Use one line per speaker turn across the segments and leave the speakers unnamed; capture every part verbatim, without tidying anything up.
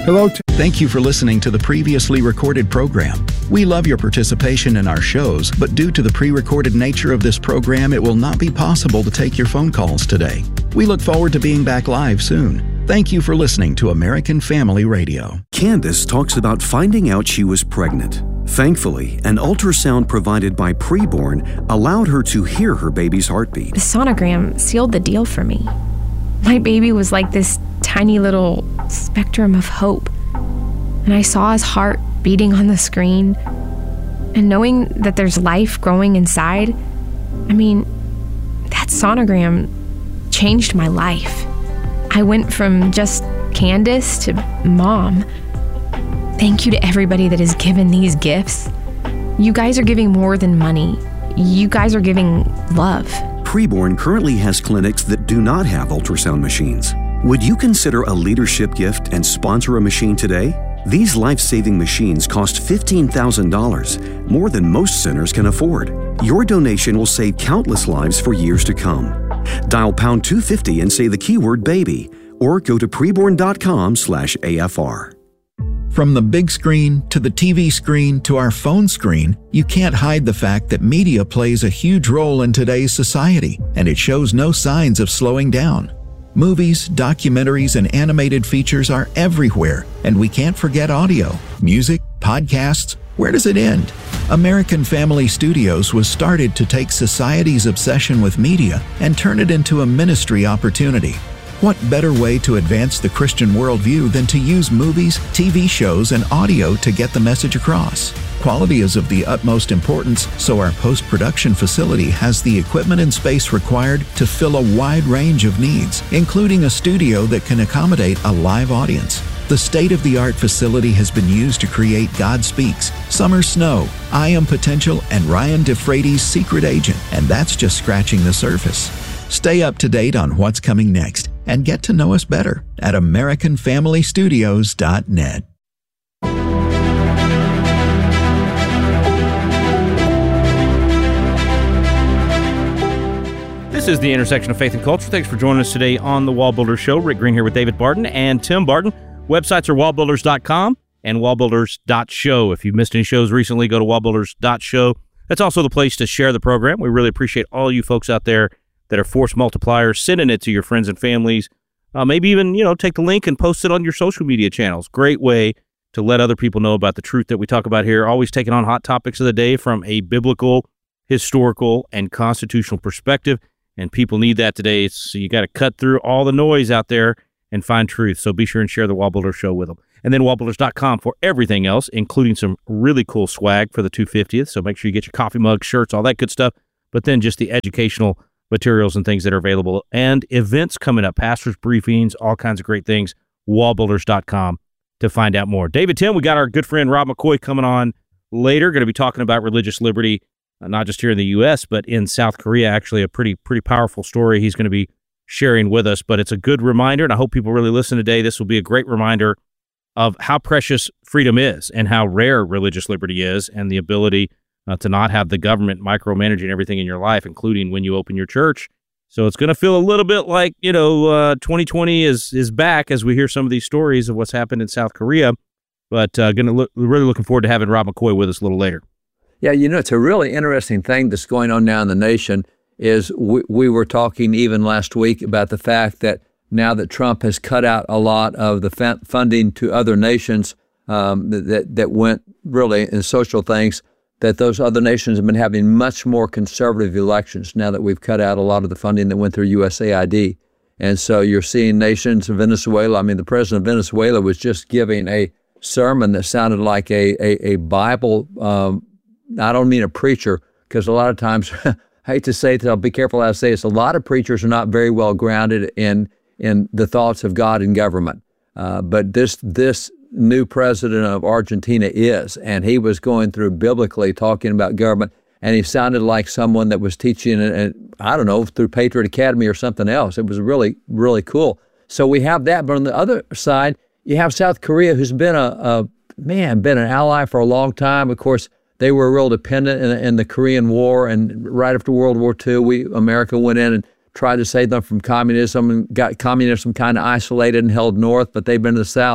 Hello. T- Thank you for listening to the previously recorded program. We love your participation in our shows, but due to the pre-recorded nature of this program, it will not be possible to take your phone calls today. We look forward to being back live soon. Thank you for listening to American Family Radio.
Candace talks about finding out she was pregnant. Thankfully, an ultrasound provided by Preborn allowed her to hear her baby's heartbeat.
The sonogram sealed the deal for me. My baby was like this tiny little spectrum of hope. And I saw his heart beating on the screen. And knowing that there's life growing inside, I mean, that sonogram changed my life. I went from just Candace to mom. Thank you to everybody that has given these gifts. You guys are giving more than money. You guys are giving love.
Preborn currently has clinics that do not have ultrasound machines. Would you consider a leadership gift and sponsor a machine today? These life-saving machines cost fifteen thousand dollars, more than most centers can afford. Your donation will save countless lives for years to come. Dial pound two fifty and say the keyword baby, or go to preborn.com slash AFR.
From the big screen to the T V screen to our phone screen, you can't hide the fact that media plays a huge role in today's society, and it shows no signs of slowing down. Movies, documentaries, and animated features are everywhere, and we can't forget audio, music, podcasts. Where does it end? American Family Studios was started to take society's obsession with media and turn it into a ministry opportunity. What better way to advance the Christian worldview than to use movies, T V shows, and audio to get the message across? Quality is of the utmost importance, so our post-production facility has the equipment and space required to fill a wide range of needs, including a studio that can accommodate a live audience. The state-of-the-art facility has been used to create God Speaks, Summer Snow, I Am Potential, and Ryan DeFrady's Secret Agent, and that's just scratching the surface. Stay up to date on what's coming next and get to know us better at American Family Studios dot net.
This is the intersection of faith and culture. Thanks for joining us today on the Wall Builders Show. Rick Green here with David Barton and Tim Barton. Websites are wall builders dot com and wall builders dot show. If you've missed any shows recently, go to wall builders dot show. That's also the place to share the program. We really appreciate all you folks out there that are force multipliers, sending it to your friends and families. Uh, maybe even, you know, take the link and post it on your social media channels. Great way to let other people know about the truth that we talk about here. Always taking on hot topics of the day from a biblical, historical, and constitutional perspective. And people need that today. So you got to cut through all the noise out there and find truth. So be sure and share the Wall Builders Show with them. And then wall builders dot com for everything else, including some really cool swag for the two hundred fiftieth. So make sure you get your coffee mugs, shirts, all that good stuff. But then just the educational materials and things that are available. And events coming up, pastors' briefings, all kinds of great things. wall builders dot com to find out more. David, Tim, we got our good friend Rob McCoy coming on later. Going to be talking about religious liberty, uh, not just here in the U S, but in South Korea. Actually, a pretty pretty powerful story he's going to be sharing with us. But it's a good reminder, and I hope people really listen today. This will be a great reminder of how precious freedom is and how rare religious liberty is, and the ability uh, to not have the government micromanaging everything in your life, including when you open your church. So it's going to feel a little bit like, you know, uh, twenty twenty is is back as we hear some of these stories of what's happened in South Korea. But uh, going to look, really looking forward to having Rob McCoy with us a little later.
Yeah, you know, it's a really interesting thing that's going on now in the nation. Is we, we were talking even last week about the fact that now that Trump has cut out a lot of the f- funding to other nations um, that that went really in social things, that those other nations have been having much more conservative elections now that we've cut out a lot of the funding that went through U S A I D. And so you're seeing nations of Venezuela. I mean, the president of Venezuela was just giving a sermon that sounded like a a, a Bible. Um, I don't mean a preacher, because a lot of times, I hate to say it, I'll be careful how I say this, a lot of preachers are not very well grounded in in the thoughts of God and government. Uh, but this this new president of Argentina is, and he was going through biblically talking about government, and he sounded like someone that was teaching, uh, I don't know, through Patriot Academy or something else. It was really, really cool. So we have that, but on the other side, you have South Korea, who's been a, a man, been an ally for a long time. Of course, they were real dependent in, in the Korean War, and right after World War Two, we America went in and tried to save them from communism and got communism kind of isolated and held north, but they've been to the south.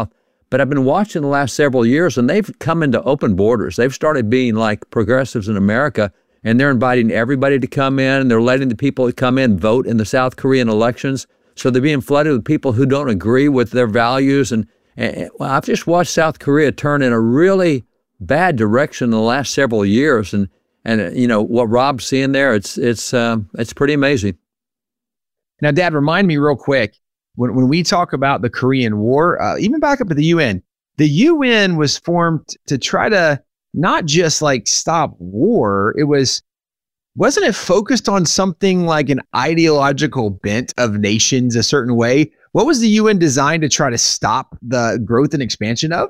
But I've been watching the last several years, and they've come into open borders. They've started being like progressives in America, and they're inviting everybody to come in, and they're letting the people that come in vote in the South Korean elections. So they're being flooded with people who don't agree with their values. And, and well, I've just watched South Korea turn in a really bad direction in the last several years. And, and you know, what Rob's seeing there, it's, it's, um, it's pretty amazing.
Now, Dad, remind me real quick, when, when we talk about the Korean War, uh, even back up to the U N, the U N was formed to try to not just like stop war. It was, wasn't it focused on something like an ideological bent of nations a certain way? What was the U N designed to try to stop the growth and expansion of?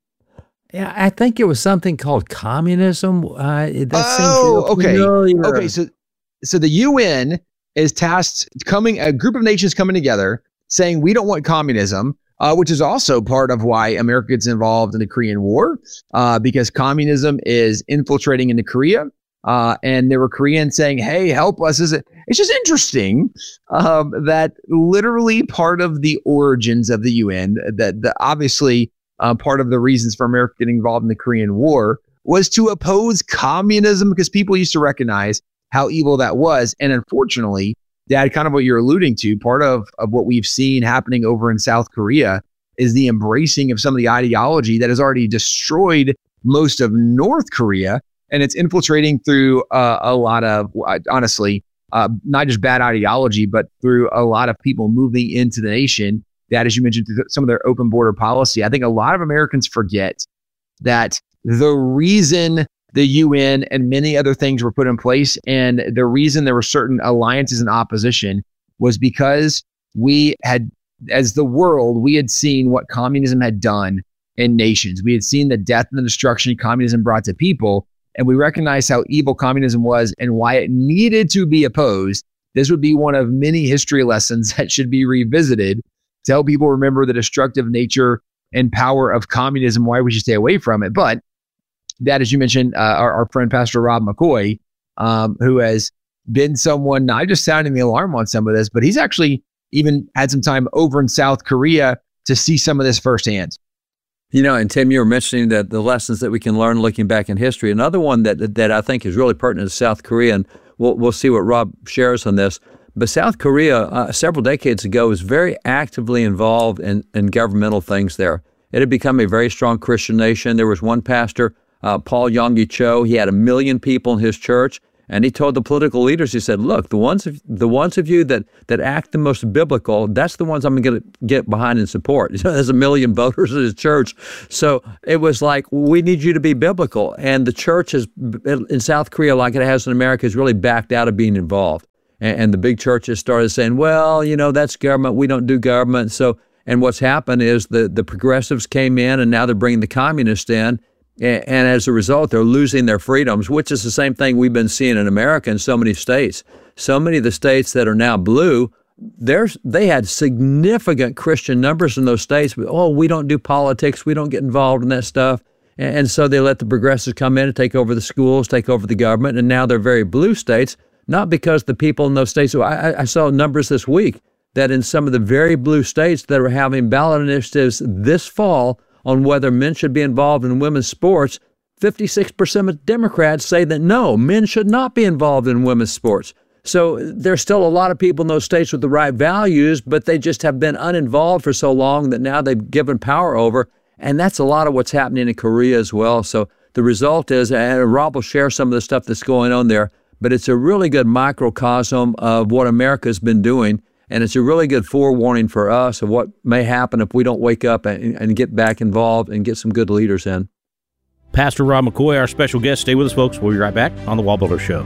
Yeah, I think it was something called communism. Uh, that
oh,
seems
okay.
familiar.
Okay, so so the U N is tasked coming a group of nations coming together saying we don't want communism, uh, which is also part of why America gets involved in the Korean War, uh, because communism is infiltrating into Korea. Uh, and there were Koreans saying, hey, help us. Is it? It's just interesting um, that literally part of the origins of the U N, that the, obviously uh, part of the reasons for America getting involved in the Korean War was to oppose communism, because people used to recognize how evil that was. And unfortunately, Dad, kind of what you're alluding to, part of, of what we've seen happening over in South Korea is the embracing of some of the ideology that has already destroyed most of North Korea. And it's infiltrating through uh, a lot of, honestly, uh, not just bad ideology, but through a lot of people moving into the nation. That, as you mentioned, through some of their open border policy. I think a lot of Americans forget that the reason the U N and many other things were put in place, and the reason there were certain alliances and opposition, was because we had, as the world, we had seen what communism had done in nations. We had seen the death and the destruction communism brought to people. And we recognize how evil communism was and why it needed to be opposed. This would be one of many history lessons that should be revisited to help people remember the destructive nature and power of communism, why we should stay away from it. But that, as you mentioned, uh, our, our friend Pastor Rob McCoy, um, who has been someone, not just sounding the alarm on some of this, but he's actually even had some time over in South Korea to see some of this firsthand.
You know, and Tim, you were mentioning that the lessons that we can learn looking back in history. Another one that that I think is really pertinent to South Korea, and we'll we'll see what Rob shares on this. But South Korea, uh, several decades ago, was very actively involved in, in governmental things there. It had become a very strong Christian nation. There was one pastor, uh, Paul Yonggi Cho. He had a million people in his church. And he told the political leaders, he said, look, the ones of, the ones of you that, that act the most biblical, that's the ones I'm going to get behind and support. You know, there's a million voters in his church. So it was like, we need you to be biblical. And the church is, in South Korea, like it has in America, has really backed out of being involved. And, and the big churches started saying, well, you know, that's government. We don't do government. So, and what's happened is the, the progressives came in, and now they're bringing the communists in. And as a result, they're losing their freedoms, which is the same thing we've been seeing in America in so many states. So many of the states that are now blue, there's, they had significant Christian numbers in those states. But, oh, we don't do politics. We don't get involved in that stuff. And, and so they let the progressives come in and take over the schools, take over the government. And now they're very blue states, not because the people in those states. So I, I saw numbers this week that in some of the very blue states that are having ballot initiatives this fall on whether men should be involved in women's sports, fifty-six percent of Democrats say that no, men should not be involved in women's sports. So there's still a lot of people in those states with the right values, but they just have been uninvolved for so long that now they've given power over. And that's a lot of what's happening in Korea as well. So the result is, and Rob will share some of the stuff that's going on there, but it's a really good microcosm of what America's been doing. And it's a really good forewarning for us of what may happen if we don't wake up and, and get back involved and get some good leaders in.
Pastor Rob McCoy, our special guest. Stay with us, folks. We'll be right back on The Wall Builder Show.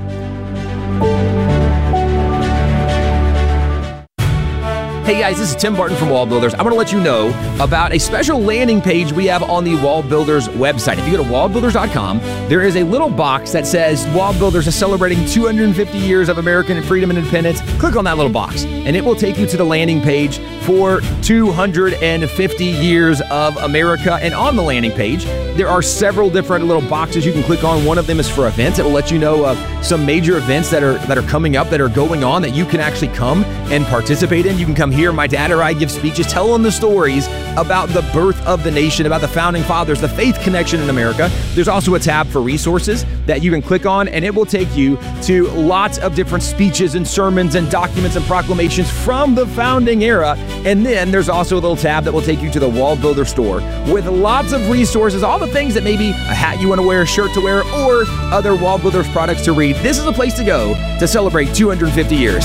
Hey guys, this is Tim Barton from Wall Builders. I want to let you know about a special landing page we have on the Wall Builders website. If you go to wall builders dot com, there is a little box that says Wall Builders is celebrating two hundred fifty years of American freedom and independence. Click on that little box, and it will take you to the landing page for two hundred fifty years of America. And on the landing page, there are several different little boxes you can click on. One of them is for events. It will let you know of some major events that are that are coming up, that are going on, that you can actually come and participate in. You can come here. My dad or I give speeches telling the stories about the birth of the nation, about the founding fathers, the faith connection in America. There's also a tab for resources that you can click on, and it will take you to lots of different speeches and sermons and documents and proclamations from the founding era. And then there's also a little tab that will take you to the Wall Builder store with lots of resources, all the things that maybe a hat you want to wear, a shirt to wear, or other Wall Builders products to read. This is a place to go to celebrate two hundred fifty years.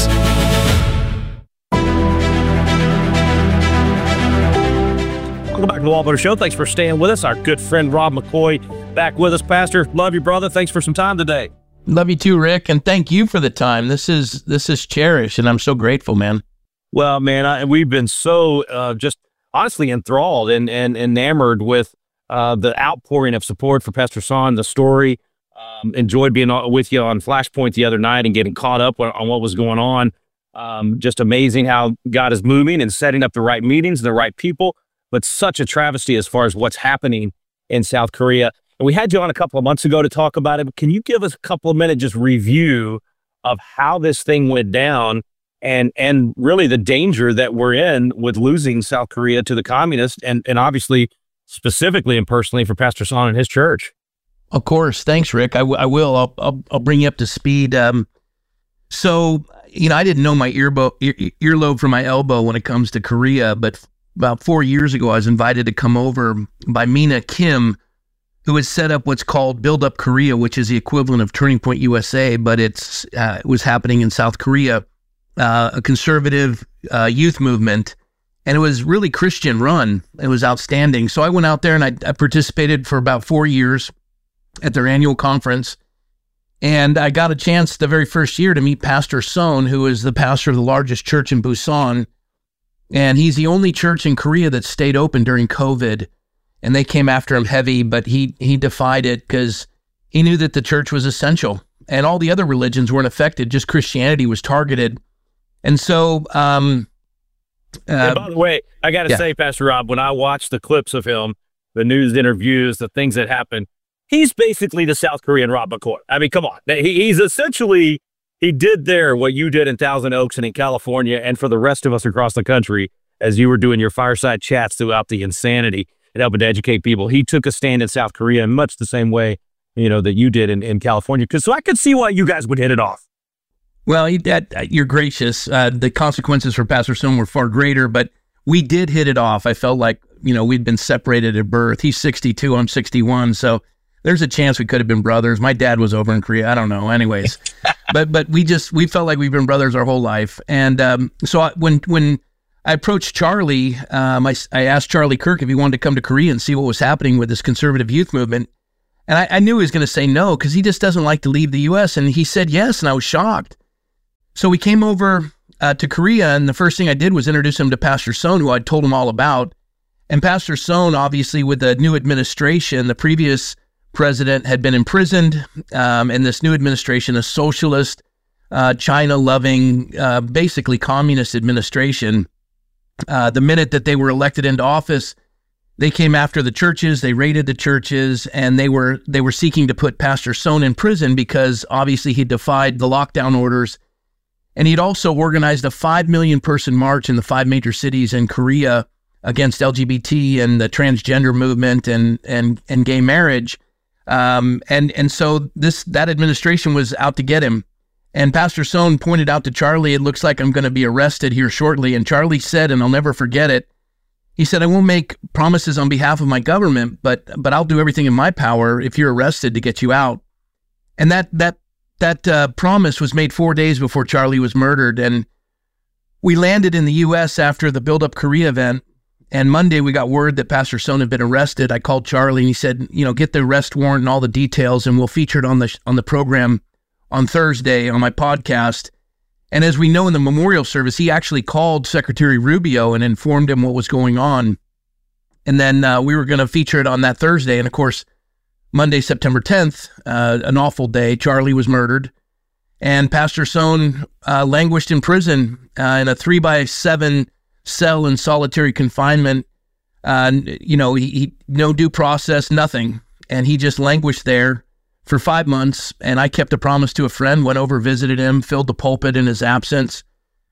Welcome back to the Wall Builder Show. Thanks for staying with us. Our good friend Rob McCoy back with us. Pastor, love you, brother. Thanks for some time today.
Love you too, Rick, and thank you for the time. This is this is cherished, and I'm so grateful, man.
Well, man, I, we've been so uh, just honestly enthralled and, and enamored with uh, the outpouring of support for Pastor Son, the story. Um, enjoyed being with you on Flashpoint the other night and getting caught up on, on what was going on. Um, just amazing how God is moving and setting up the right meetings, the right people, but such a travesty as far as what's happening in South Korea. And we had you on a couple of months ago to talk about it. But can you give us a couple of minutes just review of how this thing went down and and really the danger that we're in with losing South Korea to the communists and, and obviously specifically and personally for Pastor Son and his church?
Of course. Thanks, Rick. I, w- I will. I'll, I'll, I'll bring you up to speed. Um, so, you know, I didn't know my earbo- ear- earlobe from my elbow when it comes to Korea, but about four years ago, I was invited to come over by Mina Kim, who has set up what's called Build Up Korea, which is the equivalent of Turning Point U S A, but it's uh, it was happening in South Korea, uh, a conservative uh, youth movement. And it was really Christian run. It was outstanding. So I went out there and I, I participated for about four years at their annual conference. And I got a chance the very first year to meet Pastor Son, who is the pastor of the largest church in Busan. And he's the only church in Korea that stayed open during COVID. And they came after him heavy, but he he defied it because he knew that the church was essential. And all the other religions weren't affected, just Christianity was targeted. And so... Um, uh,
and by the way, I got to
yeah.
say, Pastor Rob, when I watched the clips of him, the news interviews, the things that happened, he's basically the South Korean Rob McCoy. I mean, come on. He, he's essentially, he did there what you did in Thousand Oaks and in California and for the rest of us across the country as you were doing your fireside chats throughout the insanity and helping to educate people. He took a stand in South Korea in much the same way, you know, that you did in, in California. Because so I could see why you guys would hit it off.
Well, that, you're gracious. Uh, the consequences for Pastor Son were far greater, but we did hit it off. I felt like, you know, we'd been separated at birth. He's sixty-two, I'm sixty-one, so there's a chance we could have been brothers. My dad was over in Korea. I don't know. Anyways, but but we just we felt like we've been brothers our whole life. And um, so I, when when I approached Charlie, um, I, I asked Charlie Kirk if he wanted to come to Korea and see what was happening with this conservative youth movement. And I, I knew he was going to say no because he just doesn't like to leave the U S. And he said yes, and I was shocked. So we came over uh, to Korea, and the first thing I did was introduce him to Pastor Son, who I'd told him all about. And Pastor Son, obviously, with the new administration, the previous president had been imprisoned, um, and this new administration, a socialist, uh, China-loving, uh, basically communist administration, uh, the minute that they were elected into office, they came after the churches, they raided the churches, and they were they were seeking to put Pastor Son in prison because obviously he defied the lockdown orders. And he'd also organized a five million person march in the five major cities in Korea against L G B T and the transgender movement and and and gay marriage. Um, and and so this that administration was out to get him. And Pastor Son pointed out to Charlie, it looks like I'm going to be arrested here shortly. And Charlie said, and I'll never forget it, he said, I won't make promises on behalf of my government, but but I'll do everything in my power if you're arrested to get you out. And that that that uh, promise was made four days before Charlie was murdered. And we landed in the U S after the Build Up Korea event. And Monday we got word that Pastor Son had been arrested. I called Charlie and he said, you know, get the arrest warrant and all the details, and we'll feature it on the on the program on Thursday on my podcast. And as we know in the memorial service, he actually called Secretary Rubio and informed him what was going on. And then uh, we were going to feature it on that Thursday. And of course, Monday, September tenth, uh, an awful day, Charlie was murdered. And Pastor Son uh, languished in prison uh, in a three by seven cell in solitary confinement. Uh, you know, he, he no due process, nothing. And he just languished there for five months. And I kept a promise to a friend, went over, visited him, filled the pulpit in his absence.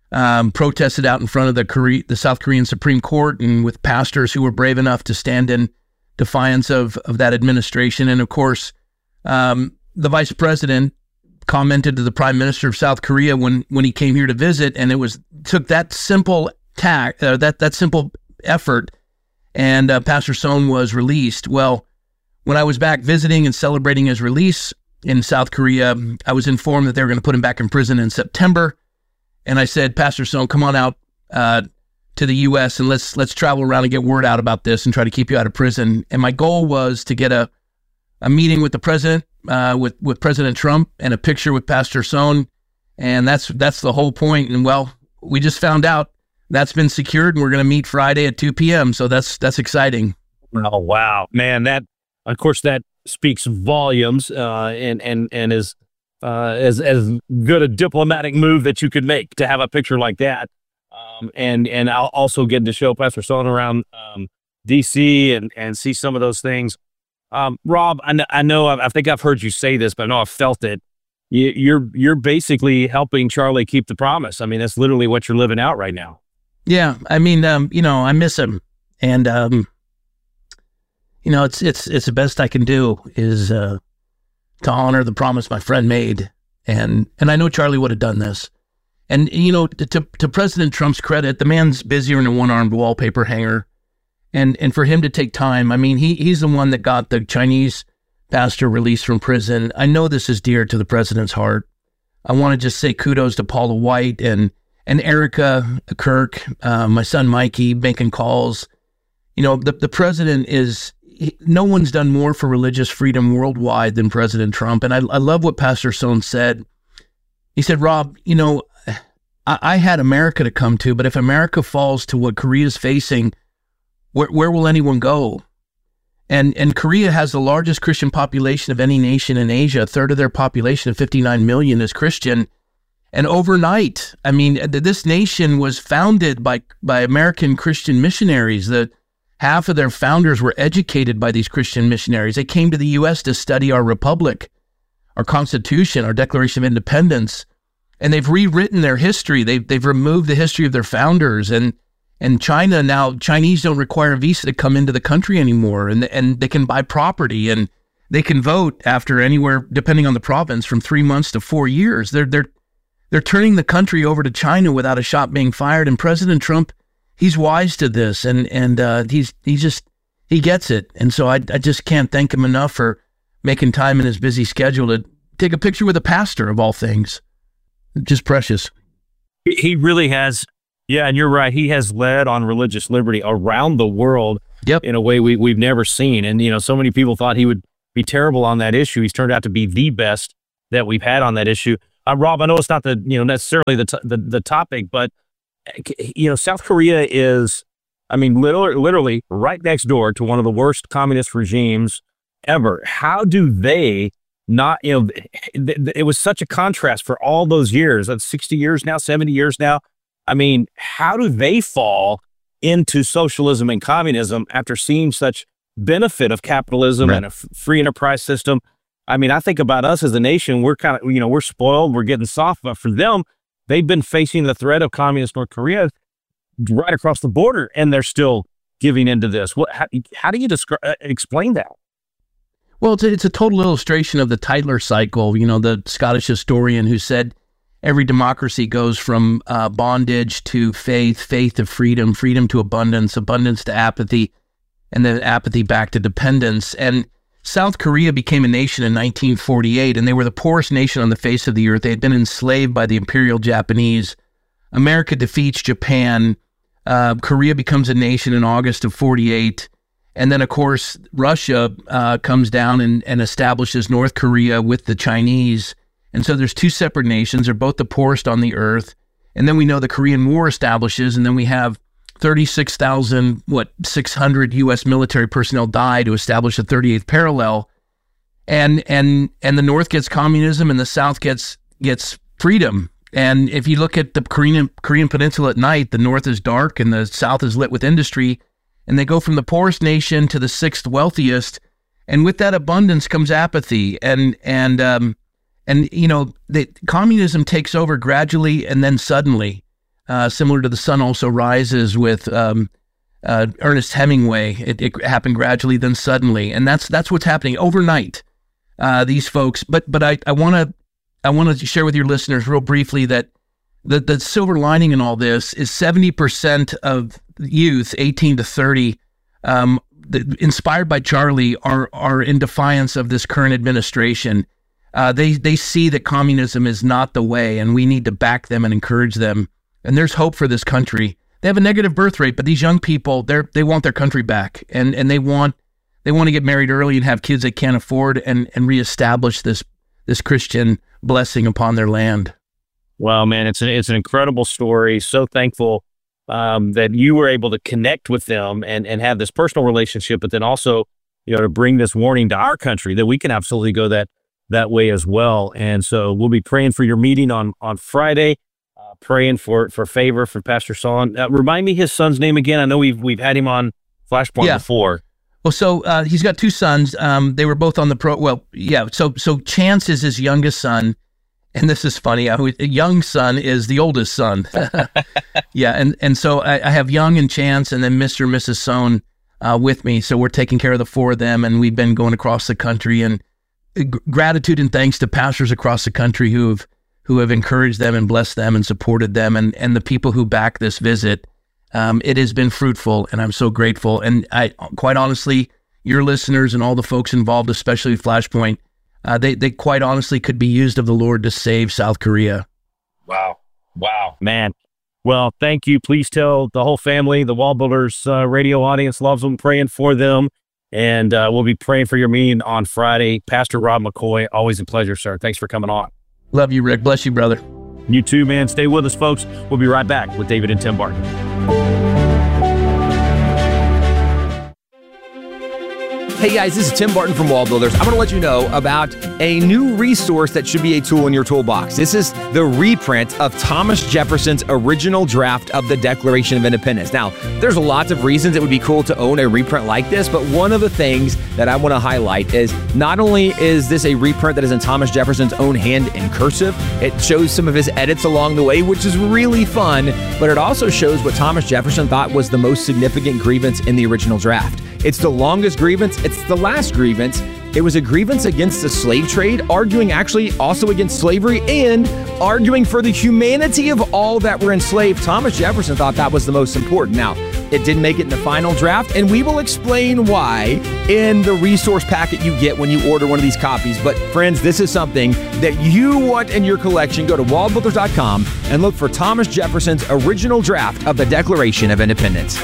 um, protested out in front of the Korea, the South Korean Supreme Court, and with pastors who were brave enough to stand in defiance of of that administration. And of course, um, the vice president commented to the prime minister of South Korea when when he came here to visit, and it was took that simple tack, uh, that that simple effort, and uh, Pastor Sohn was released. Well, when I was back visiting and celebrating his release in South Korea, I was informed that they were going to put him back in prison in September, and I said, Pastor Sohn, come on out uh, to the U S and let's let's travel around and get word out about this and try to keep you out of prison. And my goal was to get a a meeting with the president, uh, with with President Trump, and a picture with Pastor Sohn, and that's that's the whole point. And well, we just found out that's been secured, and we're going to meet Friday at two p.m. So that's that's exciting.
Oh wow, man! That of course that speaks volumes, uh, and and and is uh, as as good a diplomatic move that you could make to have a picture like that, um, and and I'll also get to show Pastor Sohn around um, D C and and see some of those things. Um, Rob, I, kn- I know I, I think I've heard you say this, but I know I've felt it. You, you're you're basically helping Charlie keep the promise. I mean, that's literally what you're living out right now.
Yeah, I mean, um, you know, I miss him, and um, you know, it's it's it's the best I can do is uh, to honor the promise my friend made, and and I know Charlie would have done this, and you know, to to, to President Trump's credit, the man's busier than a one-armed wallpaper hanger. And and for him to take time, I mean, he he's the one that got the Chinese pastor released from prison. I know this is dear to the president's heart. I want to just say kudos to Paula White and and Erica Kirk, uh, my son Mikey, making calls. You know, the, the president is, he, no one's done more for religious freedom worldwide than President Trump. And I, I love what Pastor Sohn said. He said, Rob, you know, I, I had America to come to, but if America falls to what Korea's facing, Where, where will anyone go? And and Korea has the largest Christian population of any nation in Asia. A third of their population of fifty-nine million is Christian. And overnight, I mean, this nation was founded by, by American Christian missionaries. The, half of their founders were educated by these Christian missionaries. They came to the U S to study our republic, our Constitution, our Declaration of Independence. And they've rewritten their history. They've, they've removed the history of their founders. And And China now, Chinese don't require a visa to come into the country anymore, and and they can buy property and they can vote after anywhere, depending on the province, from three months to four years. They're they're they're turning the country over to China without a shot being fired. And President Trump, he's wise to this, and and uh, he's he just he gets it. And so I I just can't thank him enough for making time in his busy schedule to take a picture with a pastor of all things. Just precious.
He really has. Yeah, and you're right. He has led on religious liberty around the world
yep.
in a way we, we've never seen. And, you know, so many people thought he would be terrible on that issue. He's turned out to be the best that we've had on that issue. Uh, Rob, I know it's not the, you know, necessarily the, t- the the topic, but, you know, South Korea is, I mean, literally, literally right next door to one of the worst communist regimes ever. How do they not, you know, th- th- it was such a contrast for all those years. That's sixty years now, seventy years now. I mean, how do they fall into socialism and communism after seeing such benefit of capitalism right. and a f- free enterprise system? I mean, I think about us as a nation, we're kind of, you know, we're spoiled, we're getting soft, but for them, they've been facing the threat of communist North Korea right across the border, and they're still giving into this. What? How, how do you descri- uh, explain that?
Well, it's a, it's a total illustration of the Tytler cycle, you know, the Scottish historian who said, every democracy goes from uh, bondage to faith, faith to freedom, freedom to abundance, abundance to apathy, and then apathy back to dependence. And South Korea became a nation in nineteen forty-eight, and they were the poorest nation on the face of the earth. They had been enslaved by the Imperial Japanese. America defeats Japan. Uh, Korea becomes a nation in August of forty-eight. And then, of course, Russia uh, comes down and, and establishes North Korea with the Chinese. And so there's two separate nations. They're both the poorest on the earth. And then we know the Korean War establishes, and then we have thirty-six thousand, what, six hundred U S military personnel die to establish the thirty-eighth parallel. And and and the North gets communism, and the South gets gets freedom. And if you look at the Korean Korean Peninsula at night, the North is dark and the South is lit with industry. And they go from the poorest nation to the sixth wealthiest. And with that abundance comes apathy. And and um And, you know, the communism takes over gradually and then suddenly. uh, similar to The Sun Also Rises with um, uh, Ernest Hemingway. It, it happened gradually, then suddenly, and that's that's what's happening overnight. Uh, these folks, but but I I want to I want to share with your listeners real briefly that the the silver lining in all this is seventy percent of youth, eighteen to thirty, um, the, inspired by Charlie, are are in defiance of this current administration. Uh, they they see that communism is not the way, and we need to back them and encourage them. And there's hope for this country. They have a negative birth rate, but these young people, they they want their country back, and and they want they want to get married early and have kids they can't afford, and and reestablish this this Christian blessing upon their land.
Well, man, it's an it's an incredible story. So thankful um, that you were able to connect with them and and have this personal relationship, but then also, you know, to bring this warning to our country that we can absolutely go that. that way as well. And so we'll be praying for your meeting on, on Friday, uh, praying for, for favor for Pastor Son. Uh, remind me his son's name again. I know we've, we've had him on Flashpoint
yeah.
before.
Well, so uh, he's got two sons. Um, they were both on the pro. Well, yeah. So, so Chance is his youngest son. And this is funny. A young son is the oldest son. yeah. And, and so I, I have Young and Chance, and then Mister and Missus Sohn uh, with me. So we're taking care of the four of them, and we've been going across the country, and gratitude and thanks to pastors across the country who have who have encouraged them and blessed them and supported them, and and the people who back this visit. Um, it has been fruitful, and I'm so grateful. And I, quite honestly, your listeners and all the folks involved, especially Flashpoint, uh, they they quite honestly could be used of the Lord to save South Korea.
Wow, wow, man. Well, thank you. Please tell the whole family, the Wall Builders uh, radio audience loves them, praying for them. And uh, we'll be praying for your meeting on Friday. Pastor Rob McCoy, always a pleasure, sir. Thanks for coming on.
Love you, Rick. Bless you, brother.
You too, man. Stay with us, folks. We'll be right back with David and Tim Barton.
Hey guys, this is Tim Barton from Wall Builders. I want to let you know about a new resource that should be a tool in your toolbox. This is the reprint of Thomas Jefferson's original draft of the Declaration of Independence. Now, there's lots of reasons it would be cool to own a reprint like this, but one of the things that I want to highlight is not only is this a reprint that is in Thomas Jefferson's own hand in cursive, it shows some of his edits along the way, which is really fun, but it also shows what Thomas Jefferson thought was the most significant grievance in the original draft. It's the longest grievance. It's the last grievance. It was a grievance against the slave trade, arguing actually also against slavery and arguing for the humanity of all that were enslaved. Thomas Jefferson thought that was the most important. Now, it didn't make it in the final draft, and we will explain why in the resource packet you get when you order one of these copies. But friends, this is something that you want in your collection. Go to wall builders dot com and look for Thomas Jefferson's original draft of the Declaration of Independence.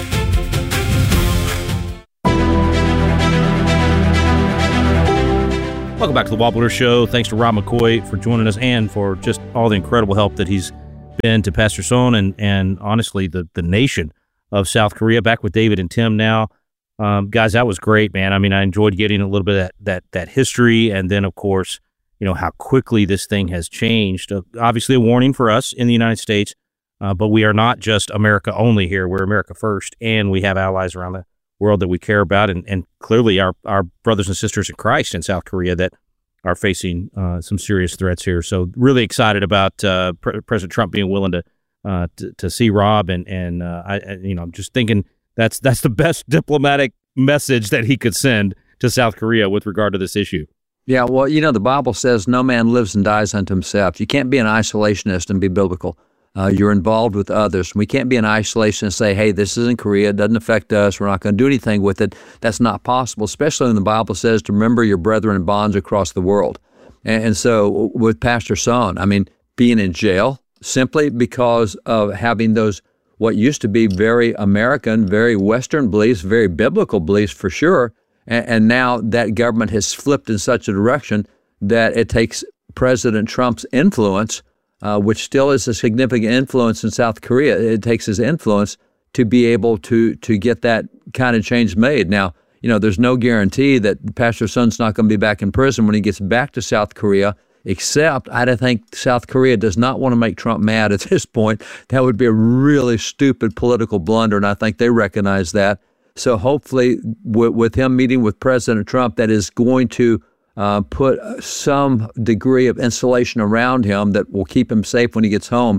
Welcome back to the Wall Builders Show. Thanks to Rob McCoy for joining us and for just all the incredible help that he's been to Pastor Son and, and honestly, the, the nation of South Korea. Back with David and Tim now. Um, guys, that was great, man. I mean, I enjoyed getting a little bit of that, that, that history, and then, of course, you know, how quickly this thing has changed. Uh, obviously, a warning for us in the United States, uh, but we are not just America only here. We're America first, and we have allies around the world that we care about, and, and clearly our, our brothers and sisters in Christ in South Korea that are facing uh, some serious threats here. So really excited about uh, Pre- President Trump being willing to, uh, to to see Rob, and and uh, I, I you know I'm just thinking that's that's the best diplomatic message that he could send to South Korea with regard to this issue.
Yeah, well, you know, the Bible says no man lives and dies unto himself. You can't be an isolationist and be biblical. Uh, you're involved with others. We can't be in isolation and say, hey, this isn't Korea, it doesn't affect us, we're not going to do anything with it. That's not possible, especially when the Bible says to remember your brethren in bonds across the world. And, and so with Pastor Son, I mean, being in jail simply because of having those, what used to be very American, very Western beliefs, very biblical beliefs for sure, and, and now that government has flipped in such a direction that it takes President Trump's influence, Uh, which still is a significant influence in South Korea. It takes his influence to be able to to get that kind of change made. Now, you know, there's no guarantee that Pastor Son's not going to be back in prison when he gets back to South Korea, except I think South Korea does not want to make Trump mad at this point. That would be a really stupid political blunder, and I think they recognize that. So hopefully w- with him meeting with President Trump, that is going to Uh, put some degree of insulation around him that will keep him safe when he gets home.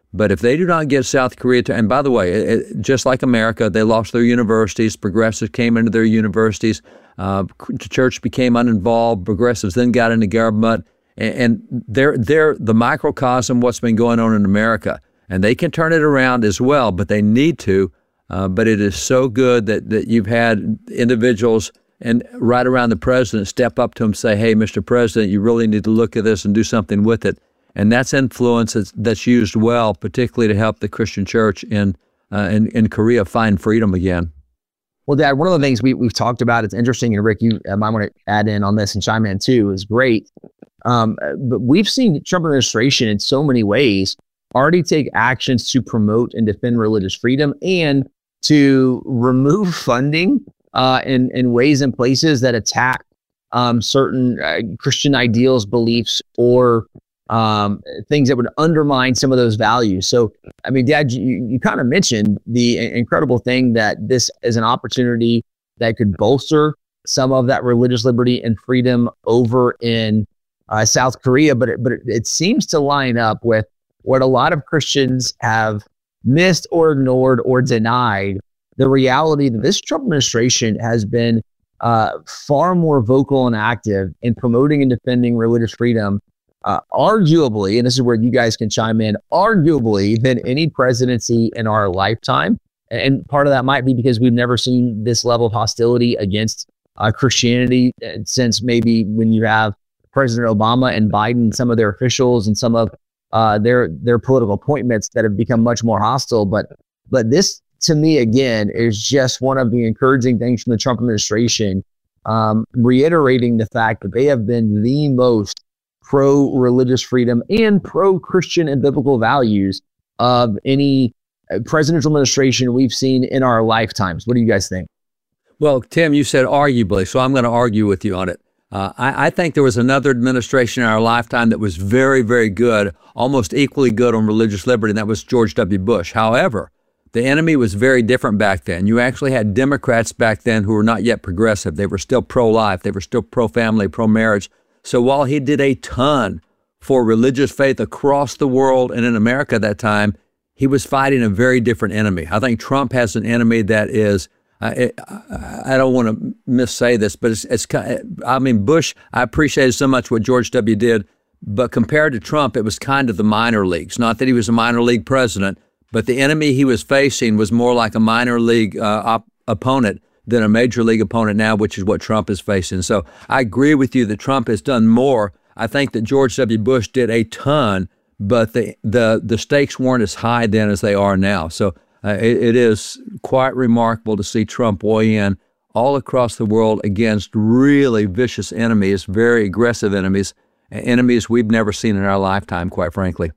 But if they do not get South Korea to, and by the way, it, it, just like America, they lost their universities. Progressives came into their universities. Uh, the church became uninvolved. Progressives then got into government. And, and they're, they're the microcosm of what's been going on in America. And they can turn it around as well, but they need to. Uh, but it is so good that, that you've had individuals and right around the president step up to him and say, hey, Mister President, you really need to look at this and do something with it. And that's influence that's, that's used well, particularly to help the Christian church in, uh, in in Korea find freedom again.
Well, Dad, one of the things we, we've talked about, it's interesting, and Rick, you uh, might want to add in on this and chime in too, is great. Um, but we've seen the Trump administration in so many ways already take actions to promote and defend religious freedom and to remove funding uh, in, in ways and places that attack um, certain uh, Christian ideals, beliefs, or um, things that would undermine some of those values. So, I mean, Dad, you, you kind of mentioned the incredible thing that this is an opportunity that could bolster some of that religious liberty and freedom over in uh, South Korea, but it, but it, it seems to line up with what a lot of Christians have missed or ignored or denied, the reality that this Trump administration has been uh, far more vocal and active in promoting and defending religious freedom, uh, arguably, and this is where you guys can chime in, arguably than any presidency in our lifetime. And part of that might be because we've never seen this level of hostility against uh, Christianity since maybe when you have President Obama and Biden, some of their officials and some of uh, their their political appointments that have become much more hostile. But but this, to me, again, is just one of the encouraging things from the Trump administration, um, reiterating the fact that they have been the most pro-religious freedom and pro-Christian and biblical values of any presidential administration we've seen in our lifetimes. What do you guys think?
Well, Tim, you said arguably, so I'm going to argue with you on it. Uh, I, I think there was another administration in our lifetime that was very, very good, almost equally good on religious liberty, and that was George W. Bush. However, the enemy was very different back then. You actually had Democrats back then who were not yet progressive. They were still pro-life. They were still pro-family, pro-marriage. So while he did a ton for religious faith across the world and in America at that time, he was fighting a very different enemy. I think Trump has an enemy that is, uh, it, I don't want to missay this, but it's, it's I mean, Bush, I appreciated so much what George W. did, but compared to Trump, it was kind of the minor leagues. Not that he was a minor league president, but the enemy he was facing was more like a minor league uh, op- opponent than a major league opponent now, which is what Trump is facing. So I agree with you that Trump has done more. I think that George W. Bush did a ton, but the the, the stakes weren't as high then as they are now. So uh, it, it is quite remarkable to see Trump weigh in all across the world against really vicious enemies, very aggressive enemies, enemies we've never seen in our lifetime, quite frankly.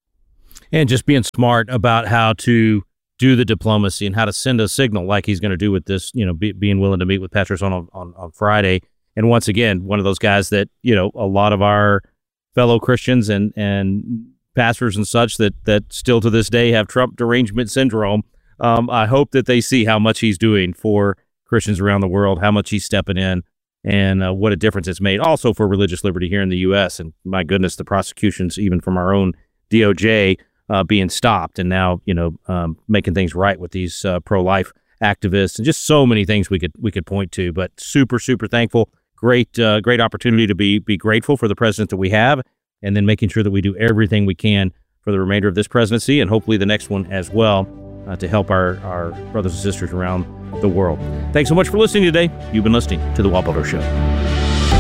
And just being smart about how to do the diplomacy and how to send a signal like he's going to do with this, you know, be, being willing to meet with Petrus on, on on Friday. And once again, one of those guys that, you know, a lot of our fellow Christians and and pastors and such that that still to this day have Trump derangement syndrome. Um, I hope that they see how much he's doing for Christians around the world, how much he's stepping in, and uh, what a difference it's made also for religious liberty here in the U S. And my goodness, the prosecutions, even from our own D O J, Uh, being stopped, and now, you know, um, making things right with these uh, pro-life activists, and just so many things we could we could point to. But super, super thankful. Great, uh, great opportunity to be be grateful for the president that we have, and then making sure that we do everything we can for the remainder of this presidency, and hopefully the next one as well, uh, to help our our brothers and sisters around the world. Thanks so much for listening today. You've been listening to The Wall Builder Show.